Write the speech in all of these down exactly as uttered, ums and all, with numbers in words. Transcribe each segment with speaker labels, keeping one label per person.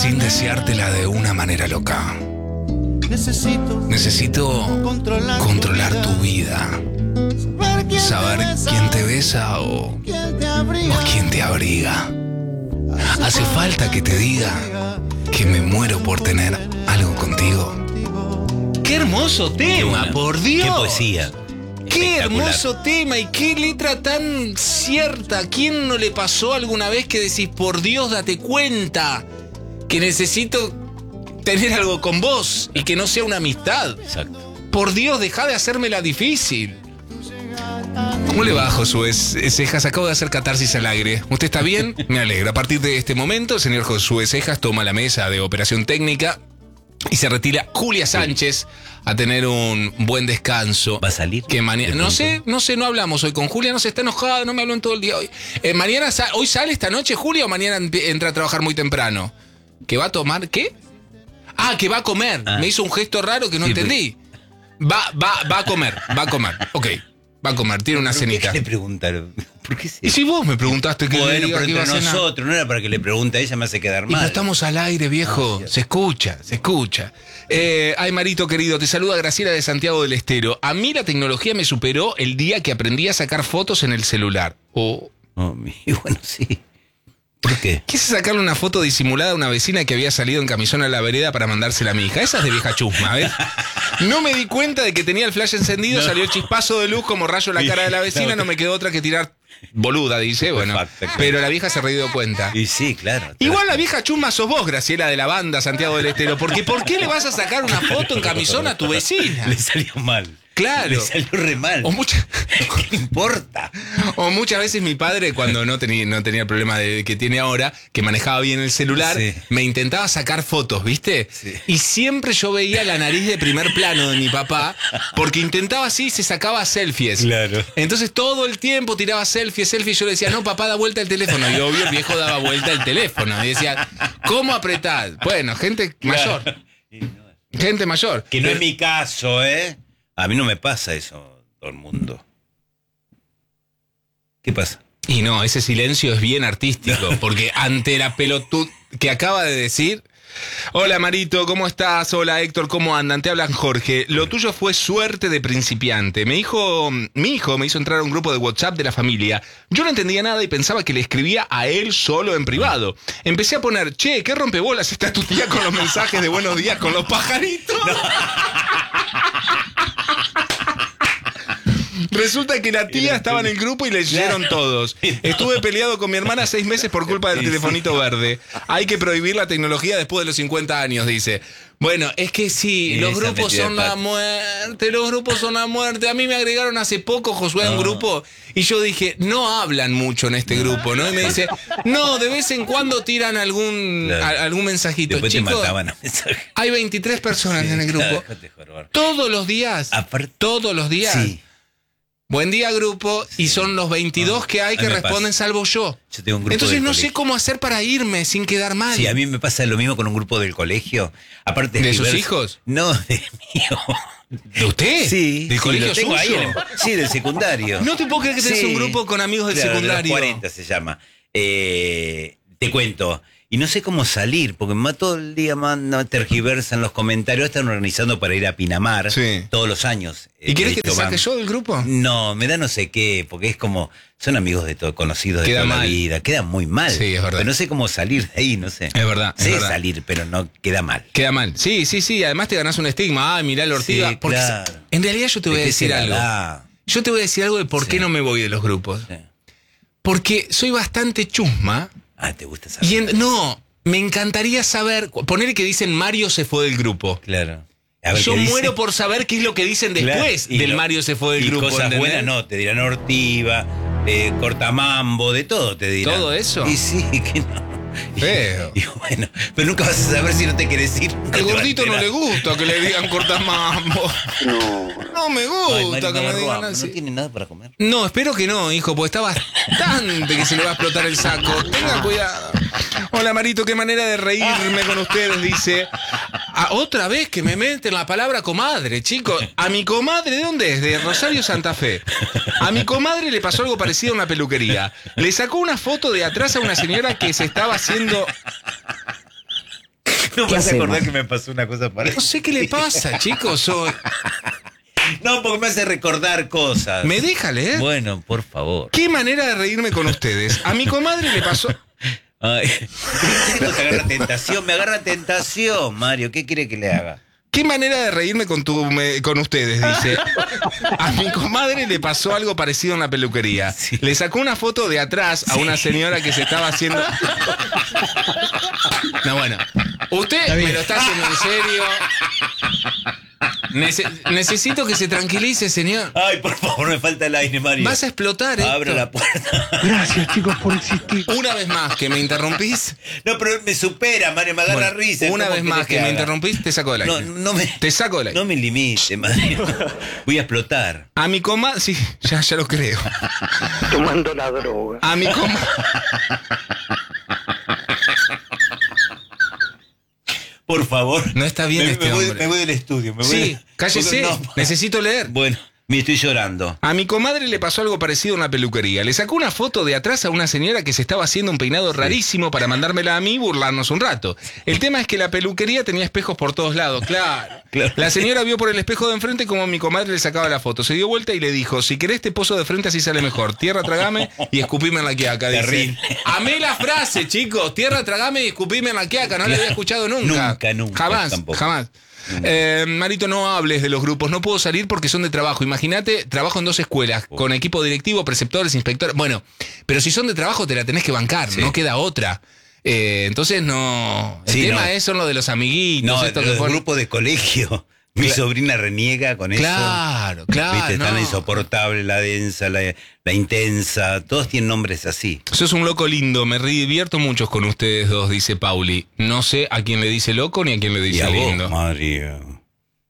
Speaker 1: sin deseártela de una manera loca.
Speaker 2: Necesito,
Speaker 1: Necesito
Speaker 2: controlar,
Speaker 1: controlar tu vida. Saber quién te besa o,
Speaker 2: quién te abriga.
Speaker 1: o quién te abriga. Hace falta que te diga que me muero por tener algo contigo. ¡Qué hermoso tema,
Speaker 3: Qué
Speaker 1: por Dios!
Speaker 3: Qué poesía.
Speaker 1: ¡Qué
Speaker 3: Espectacular.
Speaker 1: hermoso tema y qué letra tan cierta! ¿A quién no le pasó alguna vez que decís, por Dios, date cuenta que necesito tener algo con vos y que no sea una amistad?
Speaker 3: Exacto.
Speaker 1: Por Dios, dejá de hacérmela difícil. ¿Cómo le va, Josué Cejas? Acabo de hacer catarsis al aire. ¿Usted está bien? Me alegra. A partir de este momento, el señor Josué Cejas toma la mesa de operación técnica y se retira Julia Sánchez a tener un buen descanso.
Speaker 3: ¿Va a salir?
Speaker 1: Que mañana,
Speaker 3: ¿De
Speaker 1: no
Speaker 3: pronto?
Speaker 1: sé, no sé, no hablamos hoy con Julia, no se está enojada, no me habló en todo el día hoy. Eh, mañana, sa- ¿hoy sale esta noche Julia o mañana empie- entra a trabajar muy temprano? ¿Que va a tomar qué? Ah, que va a comer.
Speaker 3: Ah.
Speaker 1: Me hizo un gesto raro que no
Speaker 3: Sí,
Speaker 1: entendí. Va, va, va a comer, va a comer. Ok, va a comer, tiene una
Speaker 3: ¿Por qué
Speaker 1: cenita.
Speaker 3: le preguntaron? ¿Por qué se...
Speaker 1: Y si vos me preguntaste que le
Speaker 3: Bueno,
Speaker 1: diga
Speaker 3: pero
Speaker 1: que iba a
Speaker 3: entre
Speaker 1: cenar.
Speaker 3: nosotros, no era para que le pregunte a ella, me hace quedar
Speaker 1: Y pero
Speaker 3: mal.
Speaker 1: estamos al aire, viejo.
Speaker 3: Ah,
Speaker 1: Se escucha, se escucha. Eh, ay, Marito querido, te saluda Graciela de Santiago del Estero. A mí la tecnología me superó el día que aprendí a sacar fotos en el celular. Oh.
Speaker 3: Oh, mi- bueno, sí. ¿Por qué?
Speaker 1: Quise sacarle una foto disimulada a una vecina que había salido en camisón a la vereda para mandársela a mi hija. Esa es de vieja chusma, ¿ves? No me di cuenta de que tenía el flash encendido,
Speaker 3: No.
Speaker 1: salió chispazo de luz como rayo en la cara de la vecina, no me quedó otra que tirar boluda, dice, bueno.
Speaker 3: Perfecto.
Speaker 1: Pero la vieja se re dio cuenta.
Speaker 3: Y sí, claro.
Speaker 1: Igual la vieja chusma sos vos, Graciela, de la banda Santiago del Estero, porque ¿por qué le vas a sacar una foto en camisón a tu vecina?
Speaker 3: Le salió mal.
Speaker 1: Claro.
Speaker 3: Le salió re mal.
Speaker 1: O, mucha-
Speaker 3: ¿Qué importa?
Speaker 1: o muchas veces mi padre, cuando no tenía, no tenía el problema de, que tiene ahora, que manejaba bien el celular,
Speaker 3: Sí.
Speaker 1: me intentaba sacar fotos, ¿viste?
Speaker 3: Sí.
Speaker 1: Y siempre yo veía la nariz de primer plano de mi papá, porque intentaba así y se sacaba selfies.
Speaker 3: Claro.
Speaker 1: Entonces todo el tiempo tiraba selfies, selfies. Yo le decía, no, papá, da vuelta el teléfono. Y obvio, el viejo daba vuelta el teléfono. Y decía, ¿cómo apretar? Bueno, gente mayor.
Speaker 3: Claro. Y no,
Speaker 1: Gente mayor.
Speaker 3: que no
Speaker 1: Pero-
Speaker 3: es mi caso, ¿eh? A mí no me pasa eso, todo el mundo. ¿Qué pasa?
Speaker 1: Y no, ese silencio es bien artístico, porque ante la pelotud que acaba de decir... Hola Marito, ¿cómo estás? Hola Héctor, ¿cómo andan? Te hablan Jorge. Lo tuyo fue suerte de principiante. Me dijo, mi hijo me hizo entrar a un grupo de WhatsApp de la familia. Yo no entendía nada y pensaba que le escribía a él solo en privado. Empecé a poner, che, ¿qué rompebolas está tu tía con los mensajes de buenos días con los pajaritos? Resulta que la tía estaba en el grupo y le leyeron todos. Estuve peleado con mi hermana seis meses por culpa del telefonito verde. Hay que prohibir la tecnología después de los cincuenta años, dice. Bueno, es que sí,
Speaker 3: Y
Speaker 1: los
Speaker 3: esa
Speaker 1: grupos
Speaker 3: metida
Speaker 1: son
Speaker 3: de
Speaker 1: la
Speaker 3: pata.
Speaker 1: muerte, los grupos son la muerte. A mí me agregaron hace poco, Josué, a un
Speaker 3: No.
Speaker 1: grupo, y yo dije, no hablan mucho en este grupo, ¿no? Y me dice, no, de vez en cuando tiran algún,
Speaker 3: Claro.
Speaker 1: a- algún mensajito.
Speaker 3: Después te
Speaker 1: Chicos,
Speaker 3: mataban a mensaje.
Speaker 1: hay veintitrés personas en el grupo.
Speaker 3: Déjate jorobar.
Speaker 1: Todos los días,
Speaker 3: Aparte-
Speaker 1: todos los días.
Speaker 3: Sí,
Speaker 1: Buen día, grupo. Y
Speaker 3: Sí.
Speaker 1: son los veintidós
Speaker 3: No,
Speaker 1: que hay
Speaker 3: a
Speaker 1: que
Speaker 3: mí me
Speaker 1: responden
Speaker 3: pasa.
Speaker 1: salvo yo.
Speaker 3: yo tengo un grupo
Speaker 1: Entonces
Speaker 3: del
Speaker 1: no sé
Speaker 3: colegio.
Speaker 1: cómo hacer para irme sin quedar mal.
Speaker 3: Sí, a mí me pasa lo mismo con un grupo del colegio. Aparte
Speaker 1: ¿De sus
Speaker 3: diverso-
Speaker 1: hijos?
Speaker 3: No, de mío.
Speaker 1: ¿De usted?
Speaker 3: Sí,
Speaker 1: ¿Del
Speaker 3: sí,
Speaker 1: colegio
Speaker 3: lo tengo ahí
Speaker 1: suyo?
Speaker 3: en el- sí, del secundario.
Speaker 1: No te puedo creer que tenés
Speaker 3: Sí.
Speaker 1: un grupo con amigos del
Speaker 3: Claro, de los
Speaker 1: secundario.
Speaker 3: cuarenta se llama. Eh, te cuento. Y no sé cómo salir, porque más todo el día mandan, tergiversan los comentarios. Están organizando para ir a Pinamar
Speaker 1: Sí.
Speaker 3: todos los años.
Speaker 1: ¿Y
Speaker 3: Eh,
Speaker 1: querés
Speaker 3: de
Speaker 1: que te
Speaker 3: hecho,
Speaker 1: saque
Speaker 3: van-
Speaker 1: yo del grupo?
Speaker 3: No, me da no sé qué, porque es como, son amigos de todo, conocidos de
Speaker 1: Queda
Speaker 3: toda
Speaker 1: mal.
Speaker 3: la vida, queda muy mal.
Speaker 1: Sí, es verdad.
Speaker 3: Pero no sé cómo salir de ahí, no sé.
Speaker 1: Es verdad, es
Speaker 3: Sé
Speaker 1: verdad.
Speaker 3: salir, pero no queda mal.
Speaker 1: Queda mal. Sí, sí, sí. Además te ganás un estigma. Ay, mirá el Ortiga.
Speaker 3: Sí,
Speaker 1: Porque
Speaker 3: claro.
Speaker 1: en realidad yo te voy
Speaker 3: ¿De
Speaker 1: a
Speaker 3: qué
Speaker 1: decir
Speaker 3: se la
Speaker 1: algo.
Speaker 3: da?
Speaker 1: Yo te voy a decir algo de por
Speaker 3: Sí.
Speaker 1: qué no me voy de los grupos.
Speaker 3: Sí.
Speaker 1: Porque soy bastante chusma.
Speaker 3: Ah, ¿te gusta saber?
Speaker 1: Y en- no, me encantaría saber. Poner que dicen Mario se fue del grupo.
Speaker 3: Claro. A ver
Speaker 1: Yo
Speaker 3: qué dice.
Speaker 1: muero por saber qué es lo que dicen
Speaker 3: Claro,
Speaker 1: después
Speaker 3: y
Speaker 1: del
Speaker 3: lo-
Speaker 1: Mario se fue del
Speaker 3: y
Speaker 1: grupo.
Speaker 3: cosas
Speaker 1: ¿entendés?
Speaker 3: buenas no, te dirán Ortiva, eh, Cortamambo, de todo te dirán.
Speaker 1: ¿Todo eso?
Speaker 3: Y sí, que no.
Speaker 1: Feo.
Speaker 3: Y, y bueno, pero nunca vas a saber si no te querés ir. nunca
Speaker 1: Al
Speaker 3: te vas a
Speaker 1: gordito no
Speaker 3: enterar.
Speaker 1: le gusta que le digan cortamambo. No me
Speaker 3: Ay,
Speaker 1: gusta
Speaker 3: Mario,
Speaker 1: que
Speaker 3: no
Speaker 1: me
Speaker 3: lo
Speaker 1: digan
Speaker 3: amo,
Speaker 1: así.
Speaker 3: no tiene nada para comer.
Speaker 1: No, espero que no, hijo, porque está bastante que se le va a explotar el saco. Tenga cuidado. Hola, Marito, qué manera de reírme con ustedes, dice. Ah, otra vez que me meten la palabra comadre, chicos. A mi comadre, ¿de dónde es? De Rosario Santa Fe. A mi comadre le pasó algo parecido en una peluquería. Le sacó una foto de atrás a una señora que se estaba haciendo...
Speaker 3: No
Speaker 4: ¿Qué
Speaker 3: vas a acordar
Speaker 4: hacemos?
Speaker 3: que me pasó una cosa para
Speaker 1: No sé qué le pasa, chicos. Soy...
Speaker 3: No, porque me hace recordar cosas.
Speaker 1: ¿Me deja leer?
Speaker 3: Bueno, por favor.
Speaker 1: ¿Qué manera de reírme con ustedes? A mi comadre le pasó...
Speaker 3: Ay, ¿cómo te agarra tentación? Me agarra tentación, Mario. ¿Qué quiere que le haga?
Speaker 1: ¿Qué manera de reírme con, tu, me- con ustedes? Dice. A mi comadre le pasó algo parecido en la peluquería.
Speaker 3: Sí.
Speaker 1: Le sacó una foto de atrás a una señora que se estaba haciendo... No, bueno. Usted me lo está haciendo en serio. Nece- necesito que se tranquilice, señor.
Speaker 3: Ay, por favor, me falta el aire, Mario.
Speaker 1: Vas a explotar, ¿eh?
Speaker 3: Abra la puerta.
Speaker 4: Gracias, chicos, por existir.
Speaker 1: Una vez más que me interrumpís.
Speaker 3: No, pero me supera, Mario, me agarra
Speaker 1: Bueno,
Speaker 3: risa.
Speaker 1: una
Speaker 3: ¿Cómo
Speaker 1: vez
Speaker 3: querés
Speaker 1: más que, me
Speaker 3: haga?
Speaker 1: interrumpís, te saco del aire.
Speaker 3: No, no me,
Speaker 1: Te saco del aire.
Speaker 3: no me limite, Mario. Voy a explotar.
Speaker 1: A mi comadre... Sí, ya, ya lo creo.
Speaker 4: Tomando la droga.
Speaker 1: A mi comadre...
Speaker 3: Por favor.
Speaker 1: No está bien
Speaker 3: me,
Speaker 1: este
Speaker 3: me voy,
Speaker 1: hombre.
Speaker 3: me voy del estudio. Me voy
Speaker 1: Sí,
Speaker 3: de-
Speaker 1: cállese.
Speaker 3: No,
Speaker 1: Necesito leer.
Speaker 3: Bueno, me estoy llorando.
Speaker 1: A mi comadre le pasó algo parecido en la peluquería. Le sacó una foto de atrás a una señora que se estaba haciendo un peinado rarísimo para mandármela a mí y burlarnos un rato. El tema es que la peluquería tenía espejos por todos lados, claro.
Speaker 3: Claro.
Speaker 1: La señora vio por el espejo de enfrente como mi comadre le sacaba la foto. Se dio vuelta y le dijo, si querés te poso de frente así sale mejor. Tierra, tragame y escupime en la quiaca. Dice.
Speaker 3: Terrible.
Speaker 1: Amé la frase, chicos. Tierra, tragame y escupime en la quiaca. No la había escuchado nunca.
Speaker 3: Nunca, nunca,
Speaker 1: Jamás,
Speaker 3: tampoco.
Speaker 1: jamás. Eh, Marito, no hables de los grupos, no puedo salir porque son de trabajo. Imagínate, trabajo en dos escuelas, con equipo directivo, preceptores, inspectores. Bueno, pero si son de trabajo te la tenés que bancar,
Speaker 3: Sí.
Speaker 1: no queda otra. Eh, entonces no. El
Speaker 3: Sí,
Speaker 1: tema
Speaker 3: no.
Speaker 1: es son lo de los amiguitos.
Speaker 3: No,
Speaker 1: esto que
Speaker 3: los
Speaker 1: ponen-
Speaker 3: grupos de colegio. Mi
Speaker 1: Cla-
Speaker 3: sobrina reniega con
Speaker 1: Claro,
Speaker 3: eso.
Speaker 1: claro.
Speaker 3: Viste, tan
Speaker 1: no.
Speaker 3: insoportable, la densa, la, la intensa. Todos tienen nombres así.
Speaker 1: Sos un loco lindo, me divierto mucho con ustedes dos, dice Pauli. No sé a quién le dice loco ni a quién le
Speaker 3: Y
Speaker 1: dice
Speaker 3: a vos,
Speaker 1: lindo.
Speaker 3: Mario.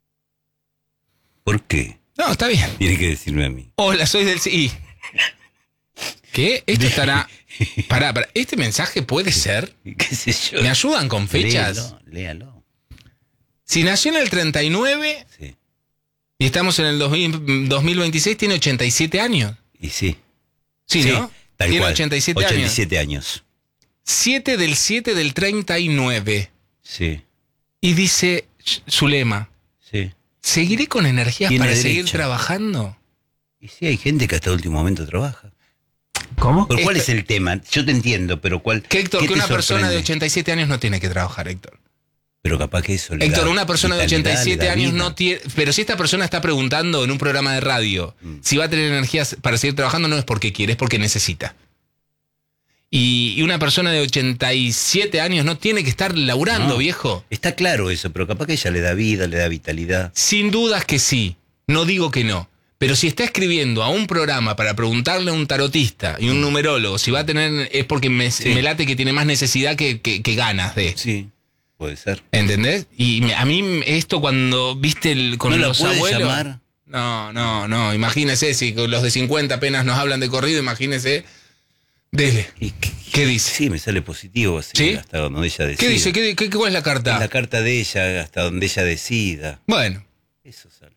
Speaker 3: ¿Por qué?
Speaker 1: No, está bien.
Speaker 3: Tiene que decirme a mí.
Speaker 1: Hola, soy del C I. ¿Qué? Esto estará... Pará, pará. ¿Este mensaje puede ser?
Speaker 3: ¿Qué sé yo?
Speaker 1: ¿Me ayudan con fechas?
Speaker 3: Léalo, léalo.
Speaker 1: Si nació en el treinta y nueve
Speaker 3: Sí.
Speaker 1: y estamos en el dos mil, dos mil veintiséis, tiene ochenta y siete años.
Speaker 3: Y sí.
Speaker 1: Sí, ¿no?
Speaker 3: Tal
Speaker 1: Tiene
Speaker 3: cual.
Speaker 1: ochenta y siete
Speaker 3: ochenta y
Speaker 1: años.
Speaker 3: siete años.
Speaker 1: siete del siete del treinta y nueve.
Speaker 3: Sí,
Speaker 1: Y dice su lema,
Speaker 3: sí.
Speaker 1: ¿seguiré con energías
Speaker 3: Tiene
Speaker 1: para
Speaker 3: derecho.
Speaker 1: seguir trabajando?
Speaker 3: Y sí, hay gente que hasta el último momento trabaja.
Speaker 4: ¿Cómo?
Speaker 3: ¿Pero cuál
Speaker 1: Esto-
Speaker 3: es el tema? Yo te entiendo, pero ¿cuál?
Speaker 1: Que Héctor,
Speaker 3: qué
Speaker 1: que
Speaker 3: te
Speaker 1: una persona de
Speaker 3: sorprende?
Speaker 1: ochenta y siete años no tiene que trabajar, Héctor.
Speaker 3: Pero capaz que eso le
Speaker 1: Héctor,
Speaker 3: da
Speaker 1: una persona de
Speaker 3: vitalidad,
Speaker 1: ochenta y siete
Speaker 3: le da
Speaker 1: años
Speaker 3: vida.
Speaker 1: no tiene... Pero si esta persona está preguntando en un programa de radio
Speaker 3: Mm.
Speaker 1: si va a tener energías para seguir trabajando, no es porque quiere, es porque necesita. Y, y una persona de ochenta y siete años no tiene que estar laburando,
Speaker 3: No.
Speaker 1: viejo.
Speaker 3: Está claro eso, pero capaz que ella le da vida, le da vitalidad.
Speaker 1: Sin dudas que sí, no digo que no. Pero si está escribiendo a un programa para preguntarle a un tarotista y un numerólogo si va a tener... Es porque me,
Speaker 3: Sí.
Speaker 1: me late que tiene más necesidad que, que- que ganas de...
Speaker 3: Sí, puede ser.
Speaker 1: ¿Entendés? Y me- a mí esto cuando viste el, con
Speaker 3: ¿No la
Speaker 1: los
Speaker 3: puede
Speaker 1: abuelos...
Speaker 3: llamar?
Speaker 1: No, no, no. Imagínese si con los de cincuenta apenas nos hablan de corrido, imagínese. Dele.
Speaker 3: ¿Y qué,
Speaker 1: ¿Qué dice?
Speaker 3: Sí, me sale positivo así,
Speaker 1: ¿Sí?
Speaker 3: hasta donde ella decida.
Speaker 1: ¿Qué dice? ¿Qué, qué, ¿Cuál es la carta?
Speaker 3: Es la carta de ella, hasta donde ella decida.
Speaker 1: Bueno,
Speaker 3: Eso sale.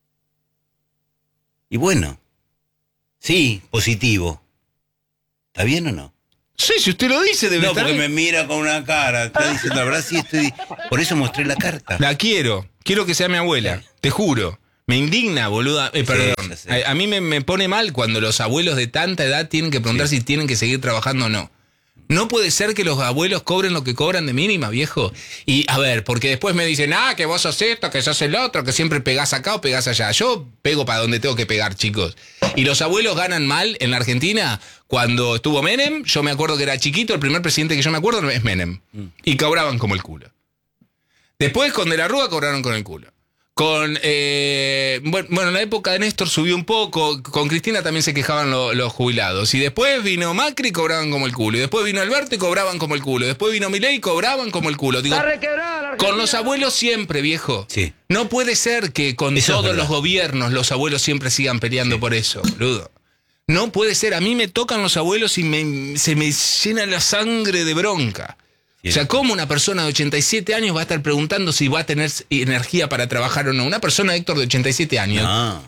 Speaker 3: Y bueno, sí, positivo. ¿Está bien o no?
Speaker 1: sí, si usted lo dice, debe
Speaker 3: No,
Speaker 1: estar
Speaker 3: porque
Speaker 1: bien.
Speaker 3: me mira con una cara. Está diciendo, la verdad, sí estoy. Por eso mostré la carta.
Speaker 1: La quiero. Quiero que sea mi abuela. Te juro. Me indigna, boluda. Eh, perdón.
Speaker 3: ya sé.
Speaker 1: A, a mí me, me pone mal cuando los abuelos de tanta edad tienen que preguntar
Speaker 3: Sí.
Speaker 1: si tienen que seguir trabajando o no. No puede ser que los abuelos cobren lo que cobran de mínima, viejo. Y a ver, porque después me dicen, ah, que vos sos esto, que sos el otro, que siempre pegás acá o pegás allá. Yo pego para donde tengo que pegar, chicos. Y los abuelos ganan mal en la Argentina. Cuando estuvo Menem, yo me acuerdo que era chiquito, el primer presidente que yo me acuerdo es Menem. Y cobraban como el culo. Después con De la Rúa cobraron con el culo. Con, eh, bueno, bueno, en la época de Néstor subió un poco, con Cristina también se quejaban lo- los jubilados. Y después vino Macri y cobraban como el culo. Y después vino Alberto y cobraban como el culo. Después vino Milei y cobraban como el culo. Digo, con los abuelos siempre, viejo.
Speaker 3: Sí.
Speaker 1: No puede ser que con
Speaker 3: Eso es
Speaker 1: todos
Speaker 3: verdad.
Speaker 1: los gobiernos los abuelos siempre sigan peleando
Speaker 3: Sí.
Speaker 1: por eso, boludo. No puede ser. A mí me tocan los abuelos y me, se me llena la sangre de bronca.
Speaker 3: Sí.
Speaker 1: O sea, ¿cómo una persona de ochenta y siete años va a estar preguntando si va a tener energía para trabajar o no? Una persona, Héctor, de ochenta y siete años,
Speaker 3: Ah,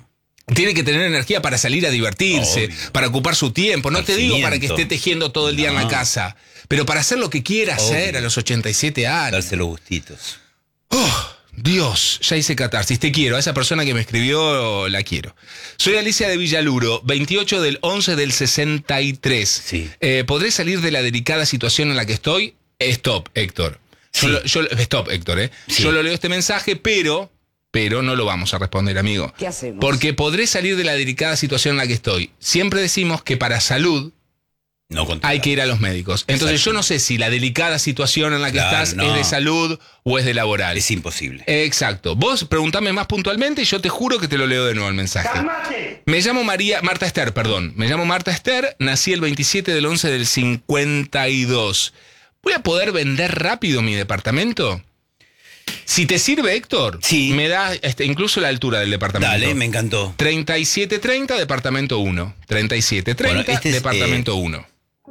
Speaker 1: Tiene que tener energía para salir a divertirse,
Speaker 3: Obvio.
Speaker 1: para ocupar su tiempo. No te digo para que esté tejiendo todo el día en la
Speaker 3: No.
Speaker 1: casa, pero para hacer lo que quiera
Speaker 3: Obvio.
Speaker 1: hacer a los ochenta y siete años.
Speaker 3: Darse los gustitos.
Speaker 1: Oh, Dios, ya hice catarsis. Te quiero. A esa persona que me escribió, la quiero. Soy Alicia de Villaluro, veintiocho del once del sesenta y tres.
Speaker 3: Sí.
Speaker 1: Eh, ¿Podré salir de la delicada situación en la que estoy? Stop, Héctor. Yo
Speaker 3: Sí.
Speaker 1: lo- yo, stop, Héctor, ¿eh?
Speaker 3: Sí.
Speaker 1: Yo lo leo este mensaje, pero... Pero no lo vamos a responder, amigo.
Speaker 5: ¿Qué hacemos?
Speaker 1: Porque podré salir de la delicada situación en la que estoy. Siempre decimos que para salud
Speaker 3: No contestar.
Speaker 1: hay que ir a los médicos. Entonces
Speaker 3: Exacto.
Speaker 1: yo no sé si la delicada situación en la que
Speaker 3: Claro,
Speaker 1: estás
Speaker 3: no.
Speaker 1: es de salud o es de laboral.
Speaker 3: Es imposible.
Speaker 1: Exacto. Vos preguntame más puntualmente y yo te juro que te lo leo de nuevo el mensaje. Me llamo María, Marta Esther, perdón. Me llamo Marta Esther, nací el veintisiete del once del cincuenta y dos. ¿Voy a poder vender rápido mi departamento? Si te sirve, Héctor,
Speaker 3: Sí.
Speaker 1: me da este, incluso la altura del departamento.
Speaker 3: Dale, me encantó.
Speaker 1: treinta y siete treinta, departamento uno. treinta y siete treinta,
Speaker 3: Bueno, este es,
Speaker 1: departamento uno.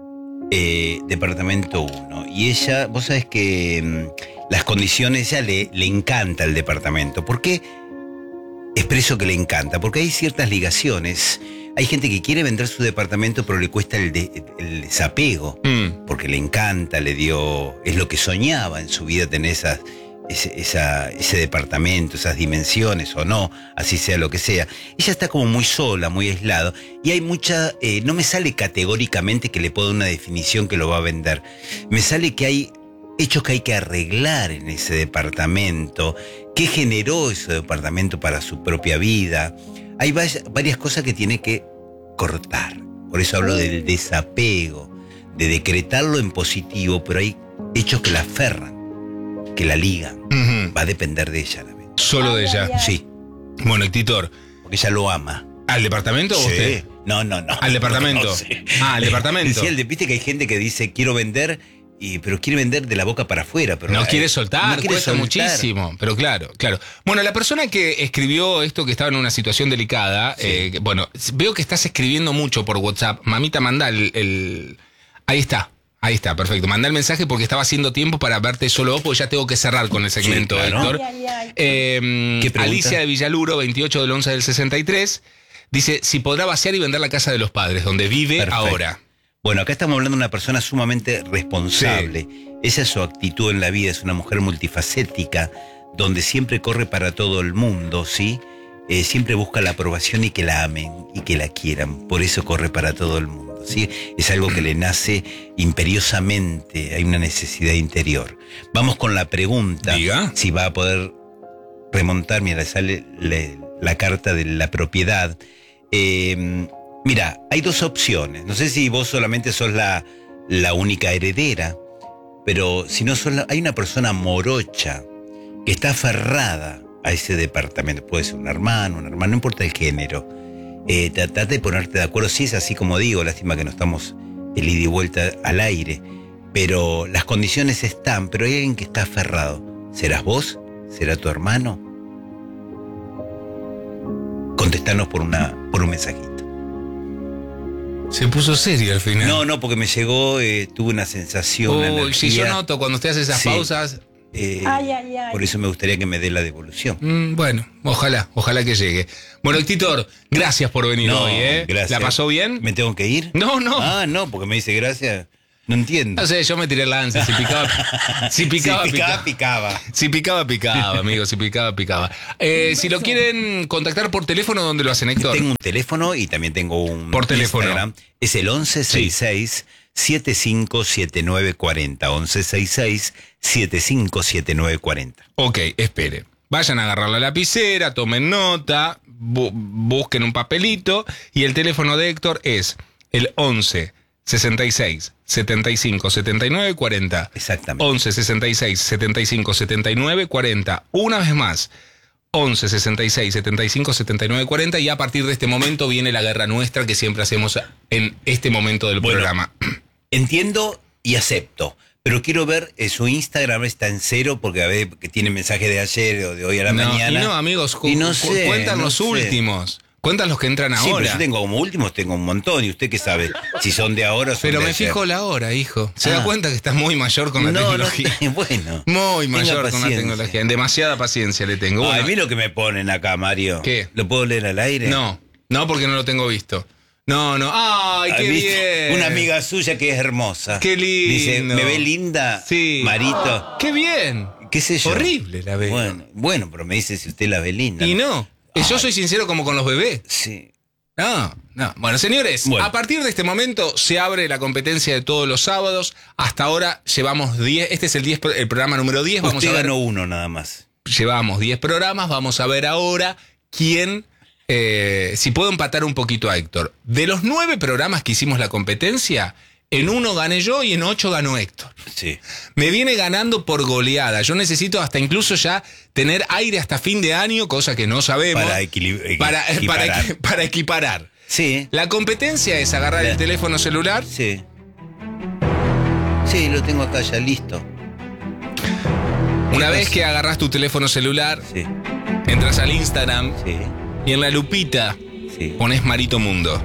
Speaker 3: Eh, departamento uno. Y ella, vos sabés que mm, las condiciones, ella le, le encanta el departamento. ¿Por qué expreso que le encanta? Porque hay ciertas ligaciones. Hay gente que quiere vender su departamento, pero le cuesta el, de- el desapego.
Speaker 1: Mm.
Speaker 3: Porque le encanta, le dio. Es lo que soñaba en su vida, tener esas, ese, esa, ese departamento, esas dimensiones o no, así sea lo que sea. Ella está como muy sola, muy aislada. Y hay mucha. Eh, no me sale categóricamente que le pueda dar una definición que lo va a vender. Me sale que hay hechos que hay que arreglar en ese departamento. ¿Qué generó ese departamento para su propia vida? Hay vaya- varias cosas que tiene que cortar. Por eso hablo del desapego, de decretarlo en positivo, pero hay hechos que la aferran, que la ligan.
Speaker 1: Ujú.
Speaker 3: Va a depender de ella la vez.
Speaker 1: Solo de ella.
Speaker 3: Sí,
Speaker 1: Bueno, Titor,
Speaker 3: porque ella lo ama.
Speaker 1: ¿al departamento o usted?
Speaker 3: No, no, no.
Speaker 1: ¿Al departamento?
Speaker 3: No, sí.
Speaker 1: Ah, al departamento.
Speaker 3: Sí, el de- viste que hay gente que dice quiero vender, y, pero quiere vender de la boca para afuera. Pero
Speaker 1: No
Speaker 3: eh,
Speaker 1: quiere soltar,
Speaker 3: no quiere
Speaker 1: cuesta
Speaker 3: soltar.
Speaker 1: muchísimo, pero claro, claro. Bueno, la persona que escribió esto, que estaba en una situación delicada,
Speaker 3: Sí.
Speaker 1: eh, que- bueno, veo que estás escribiendo mucho por WhatsApp. Mamita, manda el, el- Ahí está, ahí está, perfecto. Manda el mensaje porque estaba haciendo tiempo para verte solo vos, porque ya tengo que cerrar con el segmento,
Speaker 3: Sí, claro.
Speaker 1: Héctor.
Speaker 5: Ay, ay, ay.
Speaker 1: Eh,
Speaker 3: ¿Qué pregunta?
Speaker 1: Alicia de Villaluro, veintiocho del once del sesenta y tres, dice, si podrá vaciar y vender la casa de los padres, donde vive
Speaker 3: Perfecto.
Speaker 1: ahora.
Speaker 3: Bueno, acá estamos hablando de una persona sumamente responsable. Esa es su actitud en la vida, es una mujer multifacética, donde siempre corre para todo el mundo, ¿sí? Eh, siempre busca la aprobación y que la amen y que la quieran. Por eso corre para todo el mundo, ¿sí? Es algo que le nace imperiosamente, hay una necesidad interior. Vamos con la pregunta.
Speaker 1: Diga.
Speaker 3: Si va a poder remontar, mira, sale le- la carta de la propiedad. Eh, mira, hay dos opciones. No sé si vos solamente sos la, la única heredera, pero si no sos la- hay una persona morocha que está aferrada a ese departamento. Puede ser un hermano, un hermano, no importa el género. Eh, tratar de ponerte de acuerdo. Si es así como digo, lástima que no estamos el ida y vuelta al aire, pero las condiciones están, pero hay alguien que está aferrado. ¿Serás vos? ¿Será tu hermano? Contestanos por, una, por un mensajito.
Speaker 1: Se puso serio al final.
Speaker 3: No, no, porque me llegó, eh, tuve una sensación, una
Speaker 1: Uy, si yo
Speaker 3: energía,
Speaker 1: noto cuando usted hace esas
Speaker 3: Sí.
Speaker 1: pausas.
Speaker 3: eh,
Speaker 5: Ay, ay, ay.
Speaker 3: por eso me gustaría que me dé la devolución.
Speaker 1: Mm, bueno, ojalá, ojalá que llegue. Bueno, Titor, gracias por venir
Speaker 3: No,
Speaker 1: hoy, ¿eh?
Speaker 3: gracias.
Speaker 1: ¿La pasó bien?
Speaker 3: ¿Me tengo que ir?
Speaker 1: No, no.
Speaker 3: Ah, no, porque me dice gracias. No entiendo.
Speaker 1: No sé, yo me tiré el lance. Si picaba, si picaba,
Speaker 3: Si
Speaker 1: picaba.
Speaker 3: picaba, picaba.
Speaker 1: Si picaba, picaba, amigo. Si picaba, picaba. Eh, si lo quieren contactar por teléfono, ¿dónde lo hacen, Héctor?
Speaker 3: Tengo un teléfono y también tengo un
Speaker 1: Por teléfono.
Speaker 3: Instagram. Es el once sesenta y seis, setenta y cinco setenta y nueve cuarenta. once sesenta y seis, setenta y cinco setenta y nueve cuarenta.
Speaker 1: Ok, espere. Vayan a agarrar la lapicera, tomen nota, bu- busquen un papelito y el teléfono de Héctor es el once sesenta y seis, setenta y cinco setenta y nueve cuarenta.
Speaker 3: Exactamente.
Speaker 1: once sesenta y seis, setenta y cinco setenta y nueve cuarenta. Una vez más. once sesenta y seis, setenta y cinco setenta y nueve cuarenta y a partir de este momento viene la guerra nuestra que siempre hacemos en este momento del
Speaker 3: Bueno,
Speaker 1: programa.
Speaker 3: Entiendo y acepto, pero quiero ver, eh, su Instagram está en cero porque a ver que tiene mensaje de ayer o de hoy a la
Speaker 1: No,
Speaker 3: mañana.
Speaker 1: y no, amigos, cu-
Speaker 3: Y no
Speaker 1: cu-
Speaker 3: sé,
Speaker 1: cuentan
Speaker 3: no
Speaker 1: los
Speaker 3: sé.
Speaker 1: últimos. Cuentan los que entran
Speaker 3: Sí,
Speaker 1: ahora.
Speaker 3: pero yo tengo como últimos, tengo un montón. ¿Y usted qué sabe? Si son de ahora o son
Speaker 1: Pero
Speaker 3: de
Speaker 1: me
Speaker 3: ayer.
Speaker 1: fijo la hora, hijo. ¿Se
Speaker 3: Ah.
Speaker 1: da cuenta que estás muy mayor con la
Speaker 3: no,
Speaker 1: tecnología?
Speaker 3: No, bueno.
Speaker 1: Muy
Speaker 3: Tenga
Speaker 1: mayor con la
Speaker 3: paciencia.
Speaker 1: tecnología. Demasiada paciencia le tengo.
Speaker 3: Ay,
Speaker 1: Bueno,
Speaker 3: mira lo que me ponen acá, Mario.
Speaker 1: ¿Qué?
Speaker 3: ¿Lo puedo leer al aire?
Speaker 1: no, no porque no lo tengo visto. No, no. ¡Ay, qué
Speaker 3: ¿Viste?
Speaker 1: bien!
Speaker 3: Una amiga suya que es hermosa.
Speaker 1: Qué lindo.
Speaker 3: Dice, ¿me ve linda,
Speaker 1: Sí.
Speaker 3: Marito?
Speaker 1: ¡Qué bien!
Speaker 3: ¿Qué sé yo?
Speaker 1: Horrible la veo.
Speaker 3: Bueno, bueno, pero me dice si usted la ve linda.
Speaker 1: Y no. Yo soy sincero como con los bebés.
Speaker 3: Sí.
Speaker 1: No, no. Bueno, señores,
Speaker 3: Bueno.
Speaker 1: a partir de este momento se abre la competencia de todos los sábados. Hasta ahora llevamos diez. Este es el, diez, el programa número diez. Vamos
Speaker 3: Usted
Speaker 1: a ver.
Speaker 3: ganó uno nada más.
Speaker 1: Llevamos diez programas. Vamos a ver ahora quién. Eh, si puedo empatar un poquito a Héctor. De los nueve programas que hicimos la competencia, en uno gané yo y en ocho ganó Héctor.
Speaker 3: Sí.
Speaker 1: Me viene ganando por goleada. Yo necesito hasta incluso ya tener aire hasta fin de año, cosa que no sabemos.
Speaker 3: Para equilibrar.
Speaker 1: Para, para, equi- para equiparar.
Speaker 3: Sí.
Speaker 1: La competencia es agarrar el teléfono celular.
Speaker 3: Sí. Sí, lo tengo acá ya listo.
Speaker 1: Una
Speaker 3: ¿Qué
Speaker 1: vez
Speaker 3: pasa?
Speaker 1: que agarras tu teléfono celular,
Speaker 3: Sí.
Speaker 1: entras al Instagram
Speaker 3: Sí.
Speaker 1: y en la lupita
Speaker 3: Sí.
Speaker 1: pones Marito Mundo.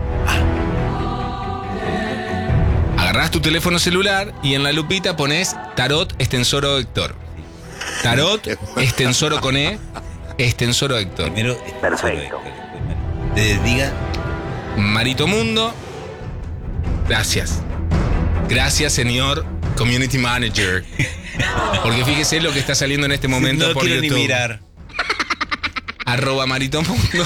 Speaker 1: Agarrás tu teléfono celular y en la lupita pones Tarot Extensoro Héctor. Tarot Extensoro con E, Extensoro Héctor.
Speaker 3: Primero.
Speaker 4: Perfecto.
Speaker 3: Te diga.
Speaker 1: Marito Mundo. Gracias. Gracias, señor Community Manager. Porque fíjese lo que está saliendo en este momento
Speaker 3: no
Speaker 1: por
Speaker 3: quiero
Speaker 1: YouTube.
Speaker 3: ni mirar.
Speaker 1: Arroba Marito Mundo.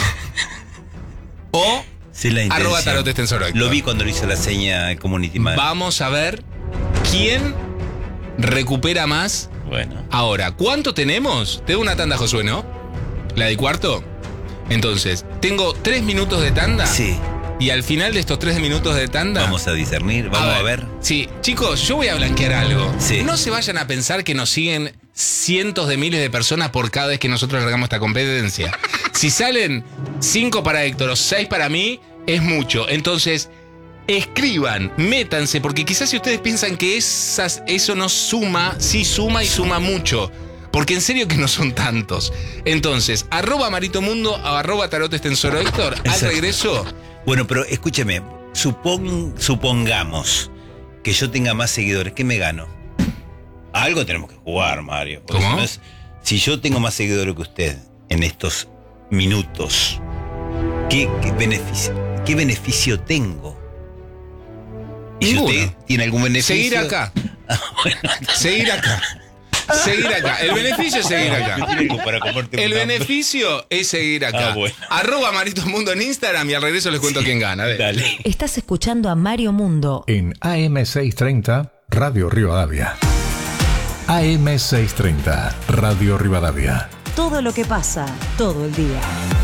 Speaker 1: O
Speaker 3: Sí, la intención.
Speaker 1: arroba Tarot Extensoro Héctor.
Speaker 3: Lo vi cuando le hizo la seña el community manager.
Speaker 1: Vamos a ver quién recupera más
Speaker 3: Bueno.
Speaker 1: ahora. ¿Cuánto tenemos? Te doy una tanda, Josué, ¿no? ¿La de cuarto? Entonces, tengo tres minutos de tanda.
Speaker 3: Sí.
Speaker 1: Y al final de estos tres minutos de tanda.
Speaker 3: Vamos a discernir, vamos a ver.
Speaker 1: Sí, chicos, yo voy a blanquear algo.
Speaker 3: Sí.
Speaker 1: No se vayan a pensar que nos siguen cientos de miles de personas por cada vez que nosotros largamos esta competencia. Si salen cinco para Héctor o seis para mí, es mucho. Entonces, escriban, métanse, porque quizás si ustedes piensan que esas, eso no suma, sí suma y suma mucho. Porque en serio que no son tantos. Entonces, arroba Marito Mundo, arroba Tarot Extensoro Héctor. Al
Speaker 3: Exacto.
Speaker 1: regreso,
Speaker 3: Bueno, pero escúcheme, supon, supongamos que yo tenga más seguidores, ¿qué me gano? Algo tenemos que jugar, Mario. porque
Speaker 1: ¿Cómo?
Speaker 3: Si, no es- si yo tengo más seguidores que usted en estos minutos, ¿qué, qué beneficio, qué beneficio tengo? ¿Y si
Speaker 1: Ninguno.
Speaker 3: usted tiene algún beneficio?
Speaker 1: seguir acá. Seguir acá. Seguir acá. El beneficio es seguir acá.
Speaker 3: ¿No tiene algo para comerte
Speaker 1: El
Speaker 3: una-
Speaker 1: beneficio es seguir acá.
Speaker 3: Ah, bueno.
Speaker 1: Arroba Marito Mundo en Instagram y al regreso les cuento quién gana. A ver.
Speaker 3: Dale.
Speaker 5: Estás escuchando a Mario Mundo.
Speaker 6: En A M seiscientos treinta, Radio Rivadavia. A M seiscientos treinta, Radio Rivadavia.
Speaker 5: Todo lo que pasa, todo el día.